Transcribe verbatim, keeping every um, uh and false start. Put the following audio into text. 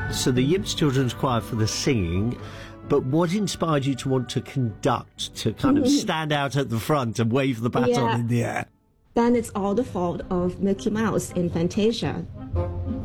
So the Yips Children's Choir for the singing, but what inspired you to want to conduct, to kind of stand out at the front and wave the baton Yeah. in the air? Then it's all the fault of Mickey Mouse in Fantasia.